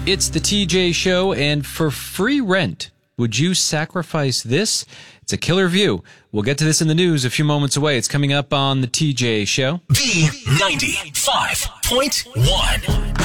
It's the TJ Show, and for free rent, would you sacrifice this? It's a killer view. We'll get to this in the news a few moments away. It's coming up on the TJ Show. B95.1.